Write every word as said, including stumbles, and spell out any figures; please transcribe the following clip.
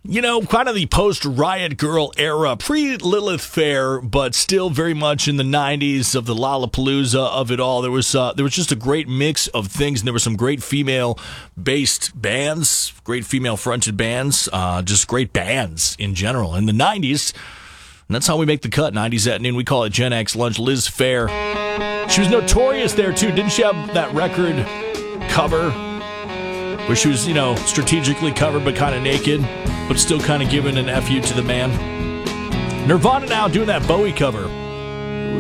You know, kind of the post-Riot Girl era, pre-Lilith Fair, but still very much in the nineties of the Lollapalooza of it all. There was uh, there was just a great mix of things, and there were some great female-based bands, great female-fronted bands, uh, just great bands in general. In the nineties, and that's how we make the cut, nineties at noon. We call it Gen X Lunch. Liz Phair. She was notorious there, too. Didn't she have that record cover where she was, you know, strategically covered but kind of naked, but still kind of giving an F you to the man? Nirvana now doing that Bowie cover.